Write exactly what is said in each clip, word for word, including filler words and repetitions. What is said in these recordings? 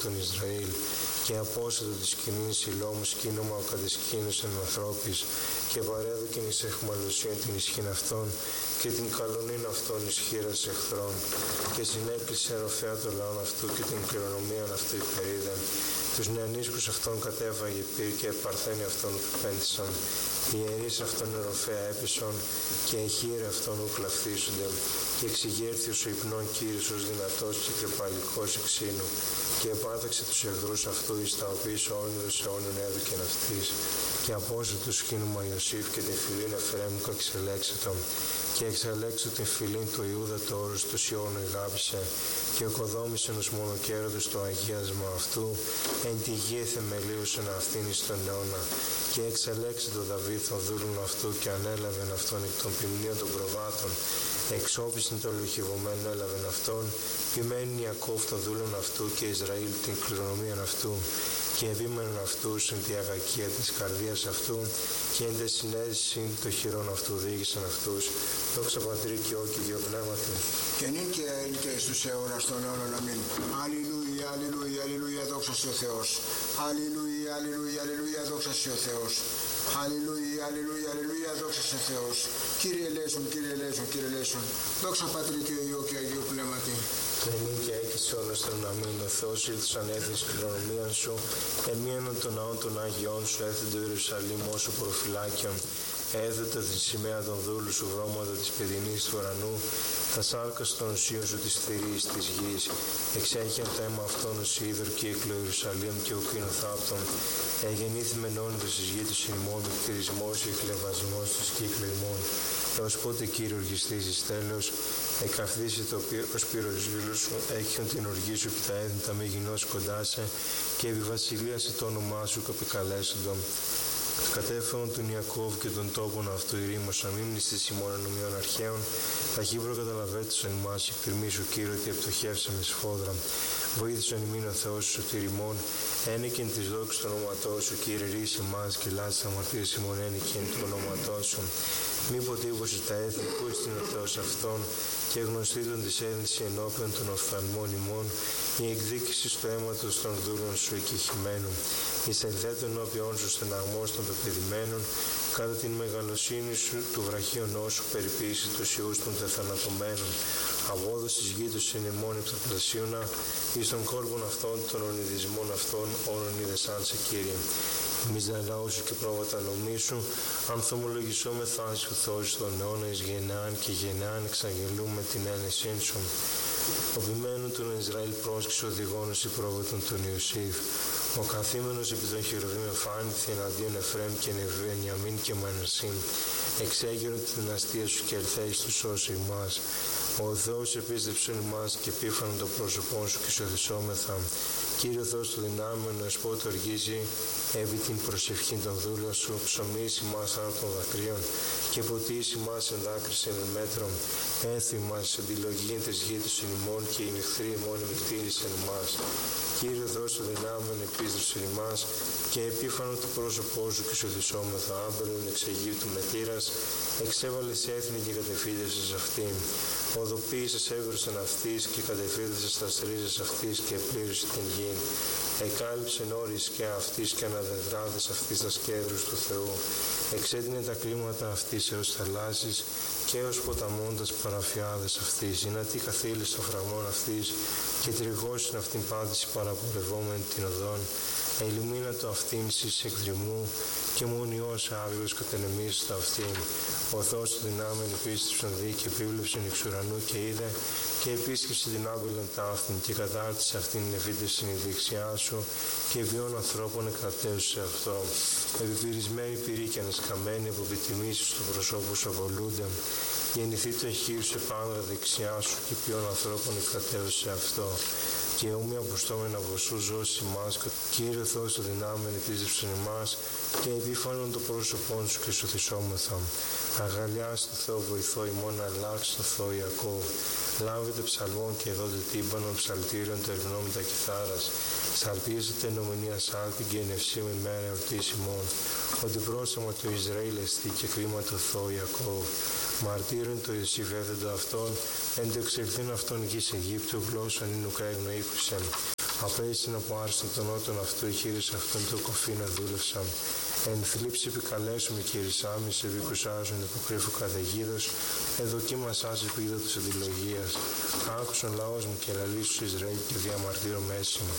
τον Ισραήλ, και απόσατο της κοινής Σιλόμου σκήνομα ο κατεσκήνωσεν ανθρώπης, και παρέδοκεν εις αιχμαλωσίαν την ισχύν αυτών, και την καλονήν αυτών εις χείρας εχθρών, και συνέκλεισε ροφέα το λαόν αυτού, και την κληρονομίαν αυτού υπερίδεν. Τους νεανίσκους αυτών κατέβαγε πυρ, και παρθένοι αυτών πένθησαν. Οι ιερείς αυτών ροφέα έπισον, και οι χείροι αυτών ου κλαφθήσονται, και εξηγέρθη ο υπνών Κύριος ως δυνατός και κρεπαλικός εξήνου, και επάταξε τους εχθρούς αυτού, εις τα οποίους ο όνειρος αιώνων έδωκεν αυτής, και απόσε του σκήνουμα Ιωσήφ, και την φυλήν Εφραίμου εξελέξετο, και εξελέξω την φυλήν του Ιούδα το όρος του Σιών εγάπησε, και οικοδόμησεν ως μονοκέρατος το αγίασμα αυτού, εν τη γη θεμελίωσεν αυτήν εις τον αιώνα, και εξελέξε το Δαβίδ των δούλων αυτού, και ανέλαβεν αυτόν εκ των ποιμνίων των προβάτων, εξόπισεν το λοχηγωμένο έλαβεν αυτόν, ποιμένην Ιακώβ των δούλων αυτού, και Ισραήλ την κληρονομίαν αυτού, και επίμενον αυτούς εν τη αγακία της καρδίας αυτού, και εν τη συνέδεση των χειρών αυτού διήγησαν αυτούς. Δόξα Πατρί και Υιό και Αγίου Πνεύματι. Και νυν και αήν και εις τους αιώνας των αιώνων. Αμήν. Αλληλούια, αλληλούια, αλληλούια, δόξα σε ο Θεός. Αλληλούια, αλληλούια, αλληλούια, δόξα σε ο Θεός. Αλληλούια, αλληλούια, αλληλούια, δόξα σε Θεός. Κύριε ελέησον, Κύριε ελέησον, Κύριε ελέησον. Δόξα Πατρί και Υιό και Αγίου Πνεύματι. Και νυν και αεί και σε όλους των αμήν. Ο Θεός ήλθος ανέθνης κληρονομίαν σου, εμίανον των ναών των Αγιών σου, έθεν το Ιερουσαλήμ όσο προφυλάκιον. Έδωτα την σημαία των δούλου σου, βρώματα της παιδινής του ουρανού, τα σάρκα των ουσίων σου της θηρής της γης. Εξέχει το αίμα αυτών ως είδωρ κύκλο Ιερουσαλήμ και ο κίνο θάπτων. Εγεννήθη μεν όνειδος της γη του ημών, κτηρισμός και χλεβασμός της κύκλου ημών. Έως πότε Κύριε οργιστής εις τέλος, εκαυθήσει το ως πυροσβήλου σου, έκχιον την οργή σου και τα έθνη τα μη γινώς κοντά σε, και επιβασιλίασε το όνομά σου καπικαλέσοντον. Κατέφερον τον Ιακώβ και τον τόπον αυτού ηρήμος αμήμνης της ημών ενομιών αρχαίων, ταχύ προκαταλαβέτως εν ημάς, εκπλημμίσου Κύριε ότι επτοχεύσαμε σφόδρα. Βοήθησον ημίν ο Θεός σου τηρημών, ένεκεν της δόξης του ονόματός σου, Κύριε ρίσε εμάς και λάσεις αμαρτίες ημών ένεκεν του ονόματός σου. Μη ποτίβωσε τα έθνη που εστιν ο Θεός αυτών, και γνωστήτων της έθνης ενώπιον των οφθαλμών ημών, η εκδίκηση στο αίματος των δούλων σου εκεχημένου. Εισελθέτω ενώπιον σου στεναγμός των πεπαιδημένων, κατά την μεγαλοσύνη σου του βραχίωνός σου περιποίηση τους ιούς των τεθανατωμένων. Αγώδος της γη τους είναι μόνοι πταπλασίωνα, εις των κόλπων αυτών των ονειδισμών αυτών όνων είδεσάν σε Κύριε. Εμείς δε λαό σου και πρόβατα νομίσου, ανθομολογησό με θάνσου Θεός των αιώνα εις γενεάν και γενεάν εξαγγελούμε την ένεσήν σου. Ο ποιμένου των Ισραήλ πρόσκησε οδηγώνος η πρόβατον των Ιωσήφ. Ο καθήμενος επί των χειροβήμ εφάνηθη εναντίον Εφραίμ και Βενιαμίν και Μανασσήν. Εξέγερον τη δυναστεία σου και ελθέεις τους όσοι ημάς. Ο Θεός επίστεψον ημάς και επίφανον το πρόσωπό σου και σου οδυσσόμεθα. Κύριο Θεός του δυνάμενο εσπότο οργίζει επί την προσευχή των δούλων σου, ψωμίσει ημάς άνω των δακρύων και ποτίσει ημάς εν δάκρυσεν εν μέτρων. Έθου ημάς αντιλογήν της γη του συνημών και οι εχθροί ημών εμικτήρισεν ημάς. Κύριε Θεός του δυνάμενο επίστεψον ημάς και επίφανον το πρόσωπό σου και σου οδυσσόμεθα. Άμπελον εξ Αιγύπτου μετήρας, εξέβαλες έθνη και κατεφύδεσες αυτήν. Οδοποίησες έβρωσεν αυτής και κατεφύδεσες τα ρίζες αυτής και επλήρωσε την γη. Εκάλυψεν όρις και αυτής και αναδεδράδες αυτής τα σκέδρους του Θεού. Εξέτεινε τα κλίματα αυτής έως θαλάσσης και έως ποταμώντας παραφιάδες αυτής. Είναι τι καθήλες των φραγμών αυτής και τριγώσιν αυτήν πάτηση παραπορευόμενη την οδόν. Ελιμίνα το αυτήν σεις εκδρυμού και μονιός άβιος κατενεμείς το αυτήν. Ο Θεός του δυνάμεν επίστεψαν δει και επίβλεψαν εξ ουρανού και είδε και επίσκεψε την άμπελον ταύτην και κατάρτισε αυτήν την εφήτευσιν η δεξιά σου και βιών ανθρώπων εκρατέωσε αυτό. Επιπυρισμένη πυρή και ανεσκαμμένη από επιτιμήσεις του προσώπου σου απολούνται. Γεννηθεί το χείρι σου επάνδρα δεξιά σου και ποιών ανθρώπων εκρατέωσε αυτό. Και ομοία αποστόμενα από σου ζώσει ημάς, Κύριε Θεός του δυνάμεν επίστεψαν ημάς και επίφανον το πρόσωπόν σου και σου θυσόμεθα. Αγαλιά στο Θεό βοηθό ημών, αλλάξ στο Θεό Ιακώβ. Λάβετε ψαλμών και δότε τύμπανων ψαλτήριων τερνών με τα κιθάρας. Σαλπίζετε νομονία σάλτη και ενευσή με μέρα εορτής ημών. Ότι πρόσωπο του Ισραήλ εστί και κρίμα το Θεό Ιακώβ. Μαρτύρων το Ιωσήφ έθετο αυτόν, εν το εξελθήν αυτόν γης Αιγύπτου, γλώσσαν ειν ουκά εγνοήφουσεν. Απέσιν από άρσεν των νότων αυτού, οι χείρες αυτών το κοφίνα δούλευσαν. Εν θλίψη επικαλέσουμε κηρυσάμι, σε βίκουσάζουν υποκρύφου καταιγίδος, εδοκίμασάς επίδο της αντιλογίας. Άκουσον λαός μου και λαλήσους Ισραήλ και διαμαρτύρω μέση μου.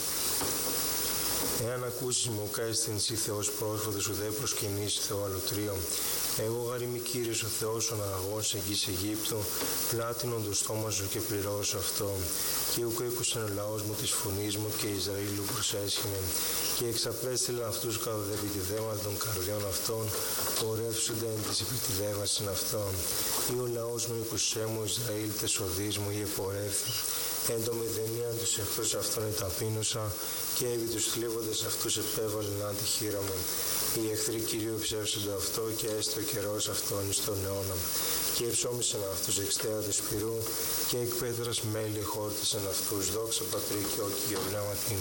Εάν ακούσεις μου, καείς την εσύ Θεός πρόσφατος, ουδέ προσκυνήσει Θεό αλωτρίων. Εγώ γαρ είμαι Κύριος ο Θεός, ο αγαγός εγγύς Αιγύπτου, πλάτινον το στόμα σου και πληρώσω αυτό. Και ουκ έκουσαν ο λαός μου της φωνής μου και Ισραήλ ου προσέσχυνε. Και εξαπέστειλαν αυτούς κατά δε επιτιδέματα των καρδιών αυτών, πορεύσονται εν της επιτιδεύασιν αυτών. Ή ο λαός μου οικουσέ μου, Ισραήλ τες οδείς μου ή επορεύθη. Εν το μηδενίαν τους εχθρούς αυτών εταπείνωσα, και επί τους θλίβοντες αυτούς επέβαλεν αν τη χείρα μου. Οι εχθροί Κυρίου ψεύσονται αυτό, και έστε ο καιρός αυτόν εις τον αιώνα. Και εψώμησαν αυτούς εξτέα του σπυρού, και εκ πέτρας μέλη χόρτισαν αυτούς. Δόξα Πατρί και Ω και Πνεύματι.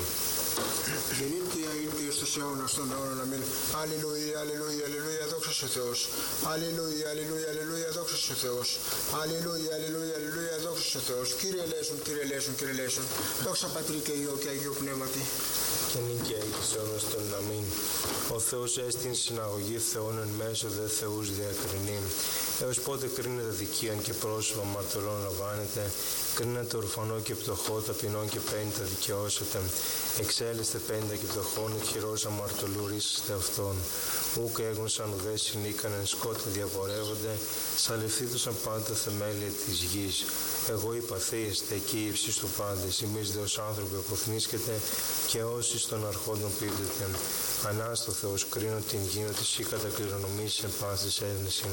Γεννήν και αήν και εις τους αιώνας των αιώνων. Αμήν. Αλληλούια, αλληλούια, αλληλούια, δόξα σε Θεός. Αλληλούια, αλληλούια, αλληλούια, δόξα σε Θεός. Αλληλούια, αλληλούια, αλληλούια, δόξα σε Θεός. Κύριε ελέησον, Κύριε ελέησον, Κύριε ελέησον. Δόξα Πατρί και Υιό και Αγίου Πνεύματι. Και νυν και εις αιώνας των αμήν. Ο Θεός έστειν συναγωγή Θεών εν μέσω δε Θεούς διακρινή. Έως πότε κρίνεται δικίαν και πρόσωπα μαρτυρών λαμβάνετε, κρίνετε ορφανό και πτωχό, ταπεινών και πέντα δικαιώσετε. Εξέλεστε πέντα και πτωχών, εκχειρός αμαρτωλού ρίσαστε αυτόν. Ούκ έγνωσαν ουδέ συνήκαν εν σκότα διαπορεύονται, σαλευθήτωσαν πάντα θεμέλια της γης. Εγώ είπα θέεστε εκεί ύψης του πάντες, εμείς δε ως άνθρωποι αποθνίσκετε και όσοι των αρχόντων πίπτετε. Ανάστο Θεός κρίνω την γη ότι εσύ κατακληρονομήσεις εν πάσης έθνηση.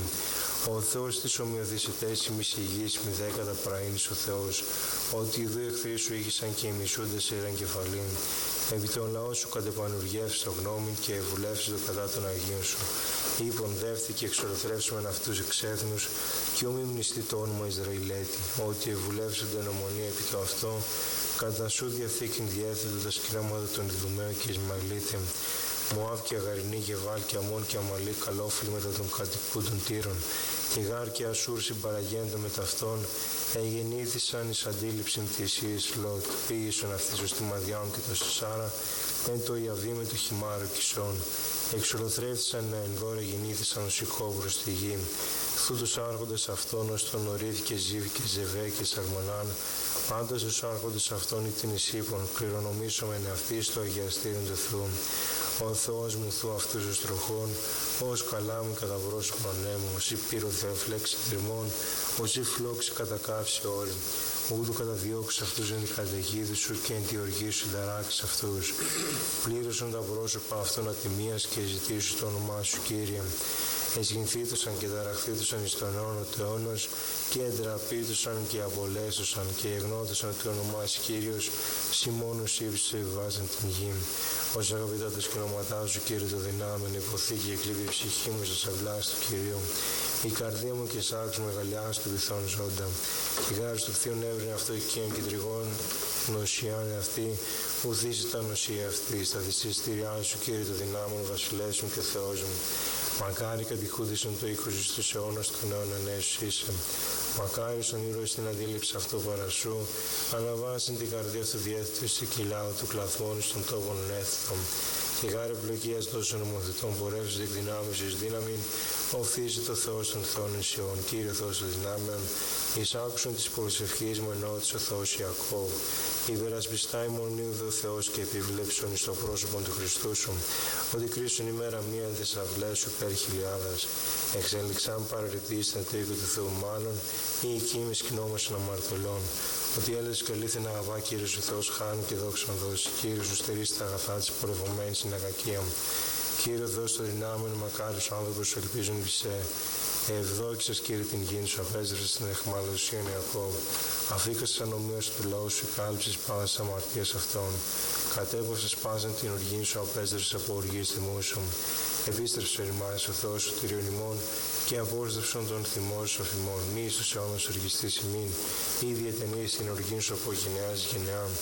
Ο Θεός της ομοιοδησιτές ημις η γης μη δέκατα πραήνης ο Θεός, ότι οι δύο εχθροί σου ήγησαν και οι μισούντες ήραν κεφαλήν. Επί τον λαό σου κατεπανουργεύσει το γνώμη και ευουλεύσει το κατά των Αγίων σου. Είπον δεύθη και εξορθρεύσομεν αυτούς εξ έθνους, και ου μη μνηστεί το όνομα Ισραηλέτη, ότι ευουλεύσονται ομονία επί το αυτό, κατά σου διαθήκην διέθετο τα σκηνάματα των Ιδουμαίων και Ισμαηλίτων. Μωάβ και Αγαρινή, Γεβάλ και Αμών και Αμαλή, καλόφιλοι μετά των κατοικούντων τύρων. Και Γάρ και Ασούρ συμπαραγέντα με ταυτόν, εγεννήθησαν εις αντίληψην της Ιης Λότ, πήγησον αυτής ως τη Μαδιάμ και το Σισάρα, εν το Ιαβή με το χυμάρο Κισόν. Εξολοθρεύθησαν να ενδόρε γεννήθησαν ως ηχόβρος στη γη. Θούτος άρχοντες αυτών ως τον Ορίθ και Ζήβ και Ζεβέ και Σαρμονάν, πάντως ως άρχοντες αυτών ή την Ισίπων, κληρονομήσομεν αυτοί στο αγιαστήριον του Θεού. Ο Θεός μου θου αυτούς τους τροχών, ως καλά μου κατά πρόσωπο ανέμου, ως η πύρο θεοφλέξη τριμών, ως η φλόξη κατακάψει όρη. Ούτου καταδιώξεις αυτούς εν την καταιγίδη σου και εν τη οργή σου συνταράξεις αυτούς. Πλήρωσαν τα πρόσωπα αυτών ατιμίας και ζητήσου το όνομά σου, Κύριε. Εσγυνθήτωσαν και ταραχθήτωσαν εις τον αιώνα του αιώνος και εντραπήτωσαν και απολέσωσαν και εγνώτωσαν το όνομά σου, Κύριος, σοι μόνος ύψησε βάζαν την γη. Ως αγαπητά τα σκηνώματά σου, Κύριε, το δυνάμεν υποθήκη και κλείπει η ψυχή μου στα αυλάς του Κυρίου. Η καρδία μου και σάξου μεγαλιάς του πυθών ζώντα. Και γάρι του θείων έβρινε αυτό οικείαν και τριγών, νοσιάνε αυτή, ουδείς τα νοσία αυτή. Στα θυσιστήριά σου, Κύριε, το δυνάμεν βασιλές μου και Θεός μου. Μακάρι κατηχούδησαν το οίκος εις τους αιώνας των αιώνων έσους είσαι. Μακάρι στον ήρωα στην αντίληψη αυτό παρασού, αναβάσιν την καρδιά του διέθετου στη κοιλάου του κλαθμόνου στον τόπον έθιτον. Και γάρε ευλογίας τόσο νομοθετών πορεύσεις εκ δυνάμεις εις δύναμην, οφθήσει το Θεός των Θεών Ισιών, Κύριε Θεός των δυνάμεων, εις άκουσον της προσευχής μου ενώτης ο Θεός Ιακώβ. Υπερασπιστά ημών νύουδε ο Θεός και επιβλέψον εις το πρόσωπο του Χριστού σου, ότι κρίσουν ημέρα μία εν τις αυλές σου υπέρ χιλιάδας. Εξέλιξαν παραρρητής στην τοίκο του Θεού μάλλον, ή εκεί με σκηνόμασον αμαρτωλών. Ότι έλεσαι καλήθεν αγαβά, Κύριος ο Θεός χάνει και δόξαν δώσει. Κύριος σου στερήσει τα αγαθά της πορευωμένης στην αγακία μου. Κύριε δώσει το δυνάμεν, μακάριος άνθρωπος σου ελπίζουν βυσέ. Ευδόξας, Κύριε, την γη σου, απέστρεψες στην αιχμαλωσίων Ιακώβ. Αφήκασες ανομοίως του λαού σου, κάλυψες πάσας αμαρτίας αυτών. Κατέπαυσες πάσαν την οργή σου, απέστρεψες από οργής θυμού σου. Επίστρεψε ρημάς ο Θεός σου τυρίων ημών και απόστρεψον τον θυμό σου αφημών. Μη εις τους αιώνας οργιστής ημίν, ήδη ετενείς την οργή σου από γενεάς γενεάν.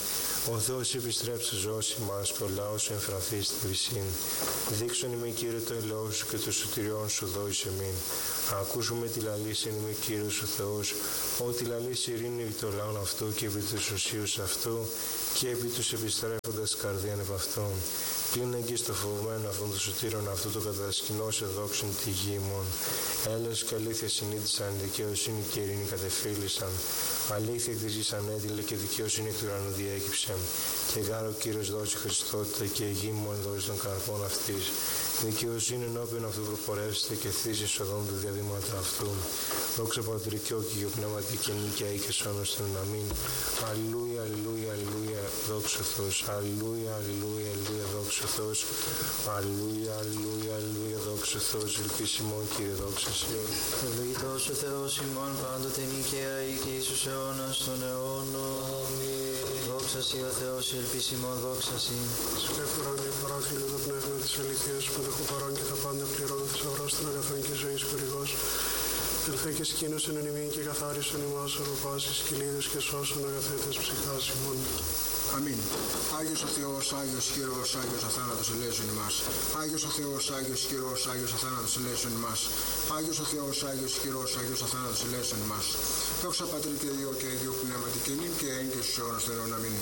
Ο Θεός επιστρέψει ζώση μας και ο λαός σου εμφραθεί στη βυσήν. Δείξον ημί Κύριε το ελαιό σου και το σωτηριόν σου δώης εμήν. Ακούσουμε τη λαλήσιν ημί Κύριος ο Θεός, ότι λαλήσει ειρήνη επί το λαόν αυτού και επί τους οσίους αυτού και επί τους επιστρέφοντας καρδίαν επ' αυτόν. Πλην εκεί στο φοβμένο αυτόν των σωτήρων αυτού το κατασκηνώσε δόξουν τη γη ημών. Έλεος και αλήθεια συνείδησαν, δικαιοσύνη και ειρήνη κατεφύλησαν. Αλήθεια εκ της γης ανέτειλε και δικαιοσύνη εκ του ουρανού διέκυψε. Και γάρο Κύριος δώσει Χριστότητα και η γη μόνη δώσει των καρπών αυτής. Δικαιοσύνη ενώπιον αυτού προπορεύσετε και θύσεις οδόν του διαδήματα αυτού. Δόξα Πατρί και Υιό και Αγίου Πνεύματι και νίκαια ή και σώνος τον αμήν. Αλληλούια, αλληλούια, αλληλούια, δόξα Θεός. Αλληλούια, αλληλούια, αλληλούια, δόξα Θεός. Αλληλούια, αλληλούια, αλληλούια, δόξα Θεός. Ελπίσιμον Κύριε, δόξα Συ. Ευλογητός ο Θεός ημών πάντοτε νίκαια ή και εις τους αιώνας των αιώνων. Αμήν. Δόξα Συ ο Θεός, ελπίσιμον, δόξα Συ. Σκέφτοραν η παράκλητο το πνεύμα της αληθείας που το παρόν και τα πάντα πληρώνω θησαυρός των αγαθών και ζωής χορηγός. Ελθέ και σκήνωσεν εν ημίν και καθάρισον ημάς από πάσης κυλίδους και σώσον αγαθέτες ψυχάς ημών. Αμήν. Άγιος ο Θεός, Άγιος Κύριος, Άγιος αθάνατος ελέησον ημάς. Άγιος ο Θεός, Άγιος Κύριος, Άγιος αθάνατος ελέησον ημάς. Άγιος ο Θεός, Άγιος Κύριος, Άγιος αθάνατος ελέησον ημάς. Δόξα Πατρί και Υιό και Αγίου Πνεύματι και νυν και έν και στους αιώνας των αιώνων. Αμήν.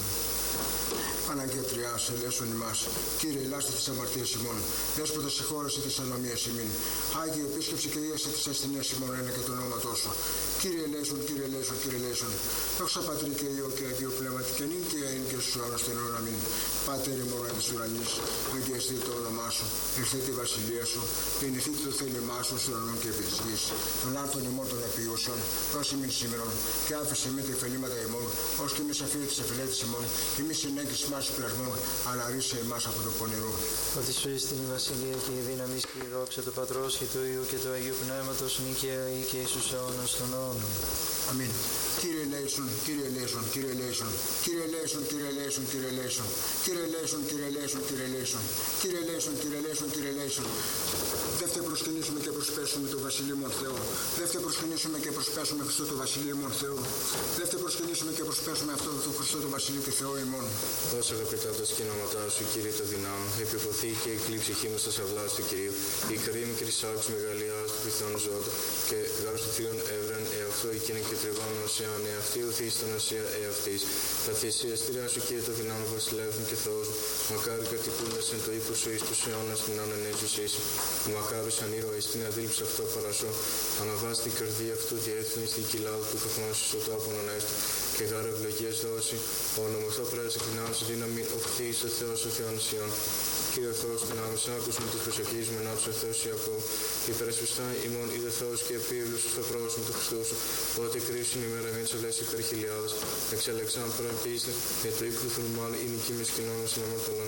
Παναγία Τριάς, ελέησον ημάς. Κύριε, ελάστε τις αμαρτίες ημών. Δέσποτα συγχώρεσαι τις ανομίες ημίν. Άγιε επίσκεψη και ίασε τις ασθενείες ημών ένα και το όνοματό σου. Κύριε, ελέησον, Κύριε, ελέησον, Κύριε, ελέησον. Δόξα Πατρί και Υιό και Αγίου Πνεύματι και νυν και έν και στους αιώνας των αιώνων. Αμήν. Πάτερ ημών εν της ουρανής, αγιαστεί το όνομά σου. Ήρθε η βασιλεία σου. Γεννηθείτε το θέλημά σου στον ουρανό και επί της γης. Των άρτων ημών των επιούσεων, δώσε μην σήμερον και άφησε με τα εφελήματα ημών, ως και εμείς αφήνει τις εφελέτες ημών. Εμείς συνέγκης μας του πειρασμού, αλλά ρίσε εμάς από το πονηρό. Ότι σου εις την βασιλεία και η δύναμη και η δόξα του Πατρός και του Υιού και του Αγίου Πνεύματος νίκαια ή και εις τους αιώνας των αιώνων. Αμήν. Κύριε ελέησον, Κύριε ελέησον, Κύριε ελέησον, Κύριε ελέησον, Κύριε ελέησον, Κύριε ελέησον, Κύριε ελέησον, Κύριε ελέησον, Κύριε ελέησον, Κύριε ελέησον, Κύριε ελέησον, Κύριε ελέησον. Δεύτε προσκυνήσουμε και προσπέσουμε το Βασιλείο μον Θεό. Δεύτε προσκυνήσουμε και προσπέσουμε Χριστό το Βασιλείο μον Θεό. Δεύτε προσκυνήσουμε και προσπέσουμε αυτό το Χριστό το Βασιλείο και Θεό ημών. Δώσε αγαπητά τα σκηνώματά σου, Κύριε το δυνάμει, επιποθεί και εκλεί ψυχή μας στα σαυλά του Κυρίου. Η καρδία μου κρυσάξου μεγαλειά του πιθανού ζώτα και γάρου του θείων έβραν εαυτό εκείνη και τριβάνου οσιαν εαυτή ουθείς στον οσία εαυτής. Τα θυσιαστήρια σου, Κύριε το δυνάμει, βασιλεύουν και Θεός. Μακάρι κατοικούντας εν το ύπος σου εις τους αιώνας την ανανέζουσή σου. Μακάρις αν ήρωες την αδίληψη αυτό παρασώ. Αναβάσει την καρδία αυτού διεύθυνη στην κοιλάδα του καθμός στο τόπο ανέστου. Και γάρο ευλογίες δώσει. Ο ονομαστό πράζει κοινάς δύναμη οφθείς ο Θεός ο Θεών Σιών. Κύριε Θεός, δυνάμεις άκουσον της προσευχής μου ενώπιον ο Θεός Ιακώβ. Υπερασπιστά ημών είδε Θεός και επίβλους στο πρόσωπο του Χριστού σου. Ότι κρίσουν η μέρα μην τσελέσει υπερχιλιάδες. Εξέλεξαν προαπίστη με το οίκο του θερμάλ ή νικήμες κοινώνες των αμαρτωλών.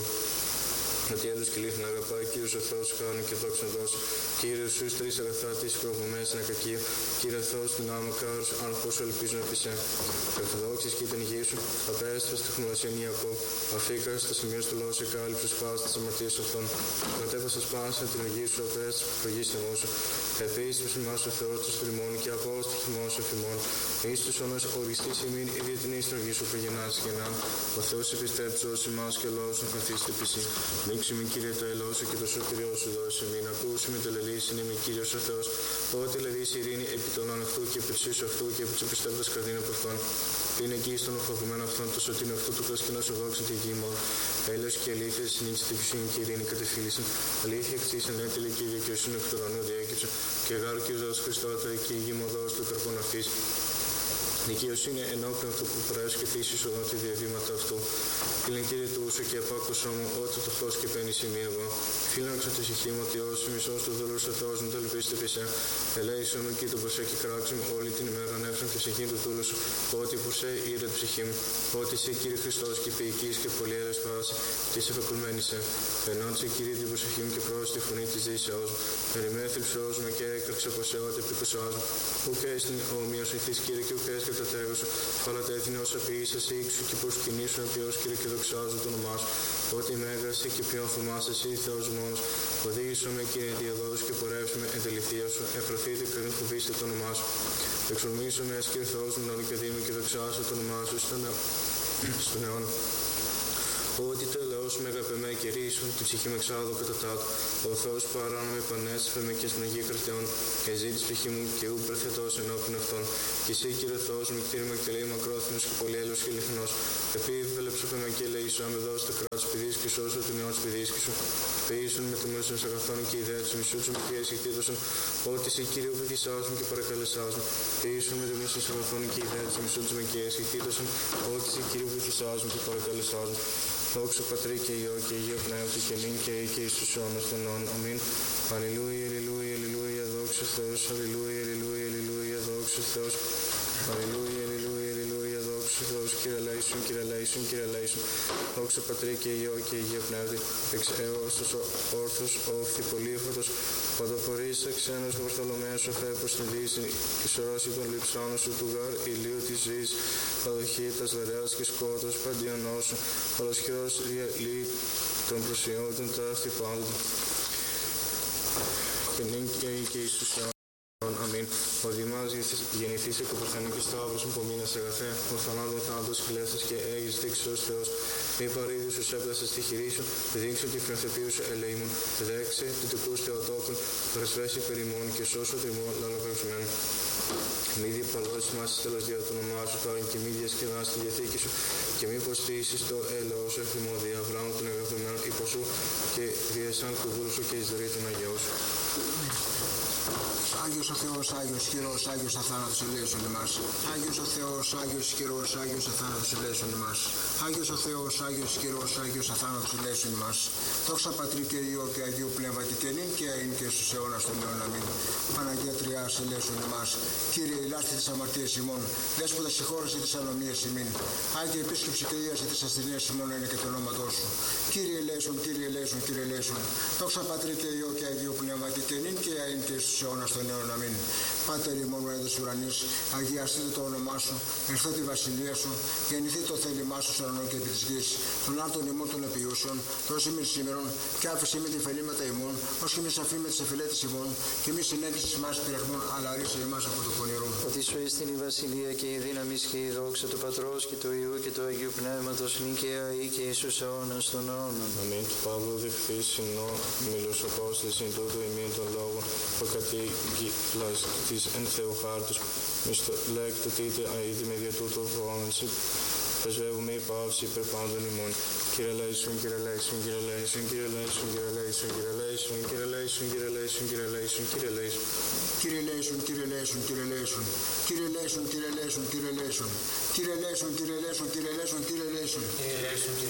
Ότι έδωσε και λίθουν αγαπάει, Κύριος ο Θεός κάνει και δόξα δώσει. Κύριε σου τρεις αγαθά της προβομές ένα κακείο. Κύριε Θεός την άμα κάρους, αν πόσο ελπίζουν επί σε. Ορθοδόξης και την υγεία σου, απέστρας στη χνηλασίαν Ιακώβ. Αφήκας τα σημεία του λόγου σε κάλυψης πας της αμαρτίας αυτών. Κατέφασας πάσα την υγεία σου, απέστρας που προγείς τιμό σου. Επίσης ημάς ο Θεός του θρημών και απόστος θυμός σου εφημών. Εις τους όνας οριστής ημίν, η διεθνή στρογή σου προγενάς γεννάν. Ο Θεός επιστρέψος ημάς και λόγος σου καθίστε πισί. Ανοίξουμε, Κύριε, το ελαιό σου και το σωτηριό σου δώσει μην. Ακούσουμε το λελήσει, είναι Κύριος ο Θεός. Ότι λελήσει ειρήνη επί των αυτού και επί της αυτού και επί της επιστρέφοντας καρδίνα από αυτόν. Είναι εκεί στον οφαγωμένο αυτόν το σωτήνιο αυτού του κασκηνό σου δόξα τη γη μου. Έλεος και αλήθεια συνήθισε τη φυσική και ειρήνη κατεφύλησαν. Αλήθεια εξήσαν έτελη και η δικαιοσύνη εκ του ουρανού διέκυψε. Και γάρου και ζώος Χριστότητα και η γη μου δώσει του καρπών αυτής. Δικαιοσύνη ενώπιον αυτού που πράζει και θύσεις οδόν τη διαβήματα αυτού. Φίλεν Κύριε του ούσου και απάκουσό μου, ότι το φως και παίρνει σημείο εγώ. Φίλαξα τη ψυχή μου, ότι όσοι μισός του δούλου ο Θεός μου το ελπίστε πισέ. Ελέησον με και το προσέ και κράξιμο όλη την ημέρα ανέψαν τη ψυχή του δούλου σου. Ότι προσέ ήρε τη ψυχή μου. Ότι σε Κύριε Χριστός και ποιητής και πολύ έλεος πάση, τη εφακουλμένη σε. Ενώντσε Κύριε την προσοχή μου και πρόστη τη φωνή τη ζήσεώς μου. Περιμέθυψεώς μου και έκραξε από σε ό,τι επικουσάς μου. Ουκέ στην ομοίωση ηθής Κύριε και ουκέ κατά τέγωσο. Αλλά τα έθνη όσα ποιήσα σε ήξου και προσκυνήσου επιώς Κύριε και δοξάζω το όνομά σου. Ότι μέγασε και ποιον θωμάσαι εσύ Θεός μόνος. Οδήγησο με Κύριε διαδόδους και πορεύσουμε εν τεληθεία σου. Εφρωθείτε και δεν φοβήστε το όνομά σου. Εξορμήσω με Κύριε Θεός μου να δικαιοδήμη και δοξάζω το όνομά σου στον, αι... στον αιώνα. Ότι το ελαιό σου με αγαπημέ κηρύσσουν, την ψυχή με εξάδο κατά τάτου. Ο Θεός παράνομε με πανέσφερμε και σμεγή κρατεών, και ζήτης ψυχή μου και ου πρεθετός ενώπιν αυτών. Και εσύ, Κύριε Θεός μου, κτήρημα και λέει μακρόθυμος και πολύ έλεος και λιχνός. Επίβελε ψοφέμε και λέει σου, άμε δώσει το κράτος παιδίς και σώσου την ιό της παιδίς σου. Ποιήσουν με το μέσο αγαθών και ιδέα του μισού του και εσυχτήτωσαν. Ότι εσύ, Κύριε, βοηθησάζουν και παρακαλεσάζουν. Ποιήσουν με το μέσο αγαθών και ιδέα του μισού του και εσυχτήτωσαν. Ότι εσύ, Κύριε, βοηθησάζουν και παρακαλεσάζουν. Δόξα Πατρί και Υιό και Αγίο Πνεύματι και νυν και αεί και εις τους αιώνας των αιώνων. Αμήν. Αλληλούια, αλληλούια, αλληλούια, δόξα Θεός. Αλληλούια, αλληλούια, αλληλούια, δόξα Θεός. Αλληλούια, αλληλούια, αλληλούια, δόξα Θεός. Κύριε ελέησον, Κύριε ελέησον, Κύριε ελέησον. Δόξα Πατρί και Υιό και Αγίο Πνεύματι. Εξ έωστος όρθος όφθη πολύφωτος. Παντοπορείς εξένος Βαρθολομαίας ο Φέπος στην δύση. Ισορώσει των λειψάνων σου του γάρ ηλίου της ζωής. Παδοχή τας δωρεάς και σκότος παντιονός σου. Ολοσχερός διαλύει των προσιόντων τα αυτιπάντων. Και νυν και αεί και εις τους αιώνας. Αμήν. Ο Δημάς γεννηθείς εκ του Παρθενού και Σταύρος μου πομείνας αγαθέ. Ο θανάτων θάνατος κλέφτας και έγεις δείξεως Θεός. Μη παρήδη σου σέπλασε στη χειρή σου, δείξε τη φιλοθεπίου σου ελεήμων, δέξε του τικούς Θεοτόκων, πρεσβέσει περιμών και σώσω τριμών λαλογραυσμένων. Μη διαπαλώσεις μας τέλος δια το όνομά σου τώρα και μη διασκεδάσεις τη διαθήκη σου και μη προστήσεις το έλεο σου εφημό δια Αβραάμ των αγαπημένων υπό σου και διασάν του δούλου σου και εις δωρή των Αγιών σου. Άγιος ο Θεός, Άγιος χειρός, Άγιος αθάνατος ελέησον εμάς. Άγιος ο Θεός, Άγιος χειρός, Άγιος αθάνατος ελέησον εμάς. Άγιος ο Θεός, Άγιος χειρός, Άγιος αθάνατος ελέησον εμάς. Δόξα Πατρί και Υιό και Αγίου Πνεύματι και νυν και αΐν και στους αιώνας των αιώνων. Αμήν. Παναγία Τριάς ελέησον εμάς. Κύριε ηλάστη τις αμαρτίες ημών, Δέσποτα συγχώρεσαι τις ανομίες ημίν. Άγιε επίσκεψη και ίαση τις ασθενείες ημών είναι και το ονόματός σου. Κύριε ελέησον, Κύριε ελέησον, Κύριε ελέησον. Δόξα Πατρί και Υιό και Αγίου Πνεύματι και νυν και αΐν και στους αιώνας των αιώνων. Αμήν. Πάτερ ημών που έντες ουρανής, αγιαστείτε το όνομά σου, ερθώ τη βασιλεία σου, γεννηθεί το θέλημά σου στον ουρανό και επί της γης. Των άρτων ημών των επιούσεων, δώσε μη σήμερον, και άφησε με τη φελήματα ημών, ως και μη σαφή με τις εφηλέτες ημών, και μη συνέγγισης μας πειρασμών, αλλά ρίσε εμάς από το πονηρό. Ότι σου εστίν η βασιλεία και η δύναμη και η δόξα του Πατρός και του Υιού και του Αγίου Πνεύματος, νυν και αεί και εις τους αιώνας των αιώνων. Αμήν. Του Παύλου δεχθείς συνό, μιλούς απόστολης εν τούτο ημίν των λόγων, προκατήγγυλας της εν Θεού χάρτους, μισθο λέκτο τίτε αίδη με δια τούτο φωνάση, πρεσβεύουμε η παύση υπερ πάντων ημών. Κύριε ελέησον, Κύριε ελέησον, Κύριε ελέησον, Κύριε ελέησον, Κύριε ελέησον, Κύριε ελέησον, Κύριε ελέησον, Κύριε ελέησον, Κύριε ελέησον, Κύριε ελέησον. Κύριε ελέησον, Κύριε ελέησον, Κύριε ελέησον. Κύριε ελέησον, Κύριε ελέησον, Κύριε ελέησον. Κύριε ελέησον, Κύριε ελέησον, Κύριε ελέησον, Κύριε ελέησον.